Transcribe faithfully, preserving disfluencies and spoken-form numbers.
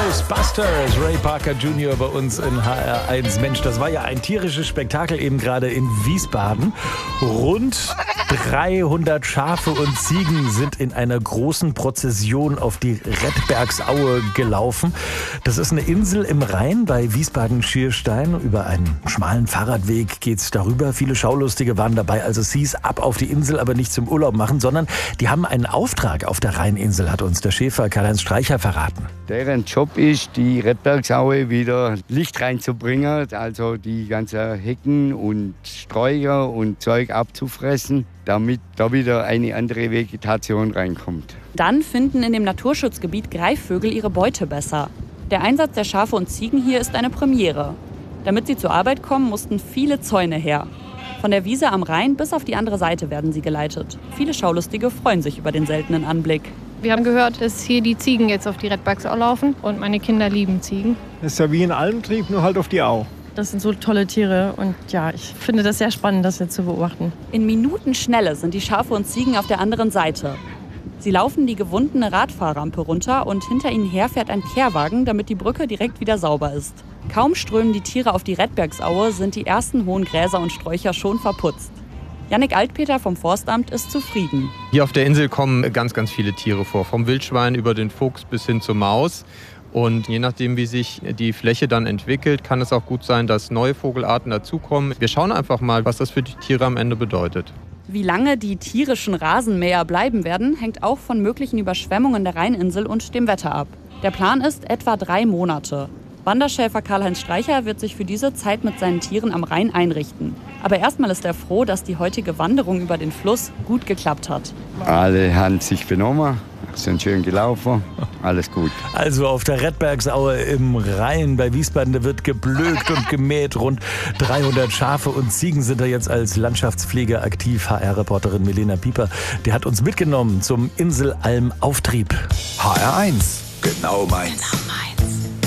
Ghostbusters, Ray Parker Junior bei uns in H R eins. Mensch, das war ja ein tierisches Spektakel eben gerade in Wiesbaden. Rund dreihundert Schafe und Ziegen sind in einer großen Prozession auf die Redbergsaue gelaufen. Das ist eine Insel im Rhein bei Wiesbaden-Schierstein. Über einen schmalen Fahrradweg geht's darüber. Viele Schaulustige waren dabei, als es hieß, ab auf die Insel, aber nicht zum Urlaub machen, sondern die haben einen Auftrag auf der Rheininsel, hat uns der Schäfer Karl-Heinz Streicher verraten. Deren Job ist, die Redbergsaue wieder Licht reinzubringen, also die ganzen Hecken und Sträucher und Zeug abzufressen, damit da wieder eine andere Vegetation reinkommt. Dann finden in dem Naturschutzgebiet Greifvögel ihre Beute besser. Der Einsatz der Schafe und Ziegen hier ist eine Premiere. Damit sie zur Arbeit kommen, mussten viele Zäune her. Von der Wiese am Rhein bis auf die andere Seite werden sie geleitet. Viele Schaulustige freuen sich über den seltenen Anblick. Wir haben gehört, dass hier die Ziegen jetzt auf die Redbergsau laufen und meine Kinder lieben Ziegen. Das ist ja wie ein Almtrieb, nur halt auf die Au. Das sind so tolle Tiere und ja, ich finde das sehr spannend, das jetzt zu beobachten. In Minutenschnelle sind die Schafe und Ziegen auf der anderen Seite. Sie laufen die gewundene Radfahrrampe runter und hinter ihnen her fährt ein Kehrwagen, damit die Brücke direkt wieder sauber ist. Kaum strömen die Tiere auf die Redbergsaue, sind die ersten hohen Gräser und Sträucher schon verputzt. Jannik Altpeter vom Forstamt ist zufrieden. Hier auf der Insel kommen ganz, ganz viele Tiere vor. Vom Wildschwein über den Fuchs bis hin zur Maus. Und je nachdem, wie sich die Fläche dann entwickelt, kann es auch gut sein, dass neue Vogelarten dazukommen. Wir schauen einfach mal, was das für die Tiere am Ende bedeutet. Wie lange die tierischen Rasenmäher bleiben werden, hängt auch von möglichen Überschwemmungen der Rheininsel und dem Wetter ab. Der Plan ist etwa drei Monate. Wanderschäfer Karl-Heinz Streicher wird sich für diese Zeit mit seinen Tieren am Rhein einrichten. Aber erstmal ist er froh, dass die heutige Wanderung über den Fluss gut geklappt hat. Alle haben sich benommen, sind schön gelaufen, alles gut. Also auf der Redbergsaue im Rhein bei Wiesbaden, da wird geblökt und gemäht. Rund dreihundert Schafe und Ziegen sind da jetzt als Landschaftspfleger aktiv. H R-Reporterin Milena Pieper, die hat uns mitgenommen zum Inselalm-Auftrieb. H R eins, genau meins. Genau meins.